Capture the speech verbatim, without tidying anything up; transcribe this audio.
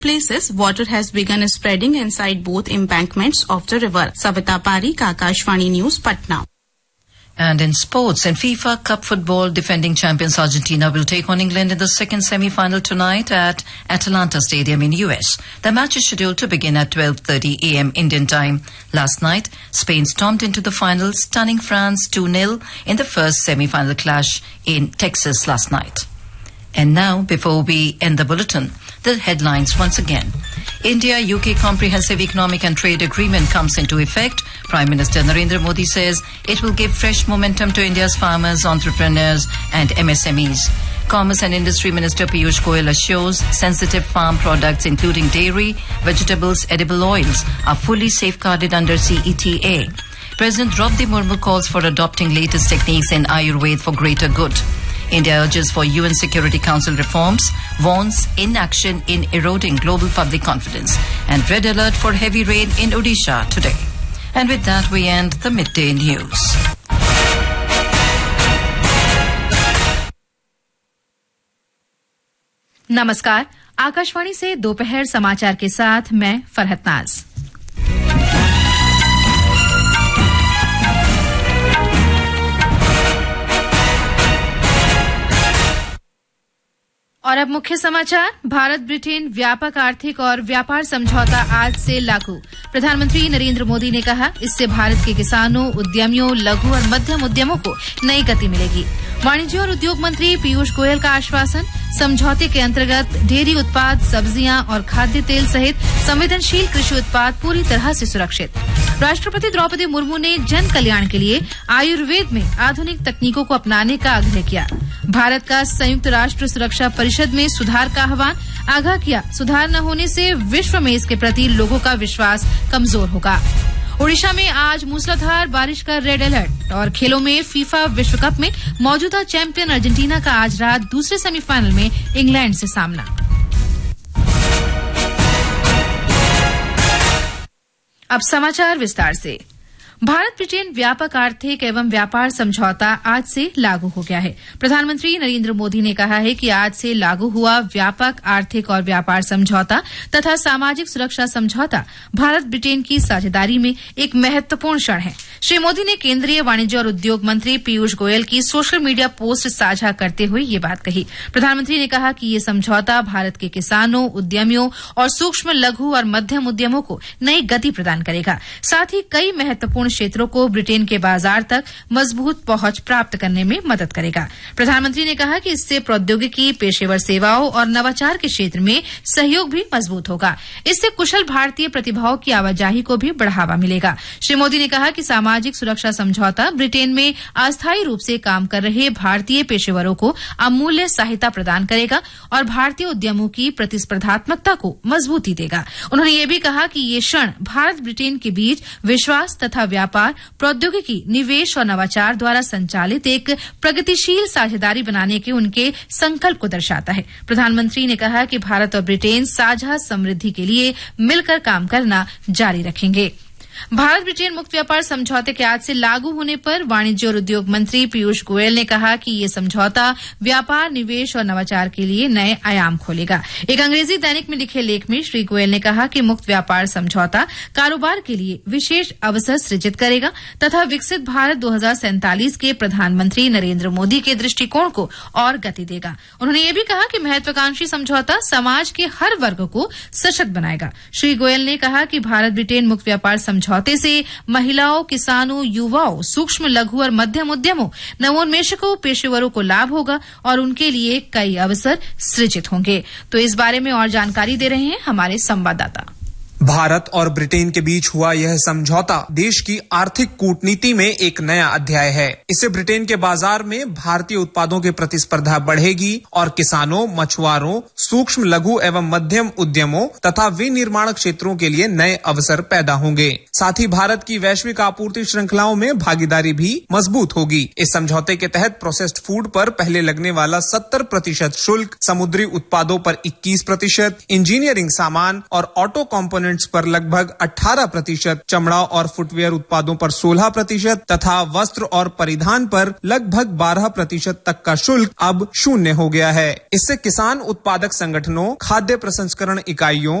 places, water has begun spreading inside both embankments of the river. Savita Parik, Akashvani News, Patna. And in sports, in FIFA Cup football, defending champions Argentina will take on England in the second semi-final tonight at Atalanta Stadium in U S. The match is scheduled to begin at twelve thirty a.m. Indian time. Last night, Spain stormed into the final, stunning France two nil in the first semi-final clash in Texas last night. And now, before we end the bulletin, the headlines once again. India-U K Comprehensive Economic and Trade Agreement comes into effect. Prime Minister Narendra Modi says it will give fresh momentum to India's farmers, entrepreneurs and M S M Es. Commerce and Industry Minister Piyush Goyal assures sensitive farm products including dairy, vegetables, edible oils are fully safeguarded under C E T A. President Draupadi Murmu calls for adopting latest techniques in Ayurveda for greater good. India urges for U N Security Council reforms, warns inaction in eroding global public confidence, and red alert for heavy rain in Odisha today. And with that, we end the midday news. नमस्कार, आकाशवाणी से दोपहर समाचार के साथ मैं फरहत नाज। और अब मुख्य समाचार। भारत ब्रिटेन व्यापक आर्थिक और व्यापार समझौता आज से लागू। प्रधानमंत्री नरेंद्र मोदी ने कहा, इससे भारत के किसानों, उद्यमियों, लघु और मध्यम उद्यमों को नई गति मिलेगी। वाणिज्य और उद्योग मंत्री पीयूष गोयल का आश्वासन, समझौते के अंतर्गत डेयरी उत्पाद, सब्जियां और खाद्य तेल सहित संवेदनशील कृषि उत्पाद पूरी तरह से सुरक्षित। राष्ट्रपति द्रौपदी मुर्मू ने जन कल्याण के लिए आयुर्वेद में आधुनिक तकनीकों को अपनाने का आग्रह किया। भारत का संयुक्त राष्ट्र सुरक्षा परिषद में सुधार का आह्वान, आगाह किया, सुधार न होने से विश्व में इसके प्रति लोगों का विश्वास कमजोर होगा। ओडिशा में आज मूसलाधार बारिश का रेड अलर्ट। और खेलों में फीफा विश्व कप में मौजूदा चैंपियन अर्जेंटीना का आज रात दूसरे सेमीफाइनल में इंग्लैंड से सामना। अब समाचार विस्तार से। भारत ब्रिटेन व्यापक आर्थिक एवं व्यापार समझौता आज से लागू हो गया है। प्रधानमंत्री नरेंद्र मोदी ने कहा है कि आज से लागू हुआ व्यापक आर्थिक और व्यापार समझौता तथा सामाजिक सुरक्षा समझौता भारत ब्रिटेन की साझेदारी में एक महत्वपूर्ण क्षण है। श्री मोदी ने केंद्रीय वाणिज्य और उद्योग मंत्री पीयूष गोयल की सोशल मीडिया पोस्ट साझा करते हुए ये बात कही। प्रधानमंत्री ने कहा कि ये समझौता भारत के किसानों, उद्यमियों और सूक्ष्म, लघु और मध्यम उद्यमों को नई गति प्रदान करेगा। साथ ही कई महत्वपूर्ण क्षेत्रों को ब्रिटेन के बाजार तक मजबूत पहुंच प्राप्त करने में मदद करेगा। प्रधानमंत्री ने कहा कि इससे प्रौद्योगिकी, पेशेवर सेवाओं और नवाचार के क्षेत्र में सहयोग भी मजबूत होगा। इससे कुशल भारतीय प्रतिभाओं की आवाजाही को भी बढ़ावा मिलेगा। श्री मोदी ने कहा कि सामाजिक सुरक्षा समझौता ब्रिटेन में अस्थायी रूप से काम कर रहे भारतीय पेशेवरों को अमूल्य सहायता प्रदान करेगा और भारतीय उद्यमों की प्रतिस्पर्धात्मकता को मजबूती देगा। उन्होंने ये भी कहा कि ये क्षण भारत ब्रिटेन के बीच विश्वास तथा व्यापार, प्रौद्योगिकी, निवेश और नवाचार द्वारा संचालित एक प्रगतिशील साझेदारी बनाने के उनके संकल्प को दर्शाता है। प्रधानमंत्री ने कहा कि भारत और ब्रिटेन साझा समृद्धि के लिए मिलकर काम करना जारी रखेंगे। भारत ब्रिटेन मुक्त व्यापार समझौते के आज से लागू होने पर वाणिज्य और उद्योग मंत्री पीयूष गोयल ने कहा कि ये समझौता व्यापार, निवेश और नवाचार के लिए नए आयाम खोलेगा। एक अंग्रेजी दैनिक में लिखे लेख में श्री गोयल ने कहा कि मुक्त व्यापार समझौता कारोबार के लिए विशेष अवसर सृजित करेगा तथा विकसित भारत दो हजार सैंतालीस के प्रधानमंत्री नरेंद्र मोदी के दृष्टिकोण को और गति देगा। उन्होंने ये भी कहा कि महत्वाकांक्षी समझौता समाज के हर वर्ग को सशक्त बनाएगा। श्री गोयल ने कहा कि भारत ब्रिटेन मुक्त व्यापार समझौते से महिलाओं, किसानों, युवाओं, सूक्ष्म, लघु और मध्यम उद्यमों, नवोन्मेषकों, पेशेवरों को लाभ होगा और उनके लिए कई अवसर सृजित होंगे। तो इस बारे में और जानकारी दे रहे हैं हमारे संवाददाता। भारत और ब्रिटेन के बीच हुआ यह समझौता देश की आर्थिक कूटनीति में एक नया अध्याय है। इससे ब्रिटेन के बाजार में भारतीय उत्पादों की प्रतिस्पर्धा बढ़ेगी और किसानों, मछुआरों, सूक्ष्म, लघु एवं मध्यम उद्यमों तथा विनिर्माण क्षेत्रों के लिए नए अवसर पैदा होंगे। साथ ही भारत की वैश्विक आपूर्ति श्रृंखलाओं में भागीदारी भी मजबूत होगी। इस समझौते के तहत प्रोसेस्ड फूड पर पहले लगने वाला सत्तर प्रतिशत शुल्क, समुद्री उत्पादों पर इक्कीस प्रतिशत, इंजीनियरिंग सामान और ऑटो कॉम्पोनेंट गारमेंट्स पर लगभग अठारह प्रतिशत, चमड़ा और फुटवेयर उत्पादों पर सोलह प्रतिशत तथा वस्त्र और परिधान पर लगभग बारह प्रतिशत तक का शुल्क अब शून्य हो गया है। इससे किसान उत्पादक संगठनों, खाद्य प्रसंस्करण इकाइयों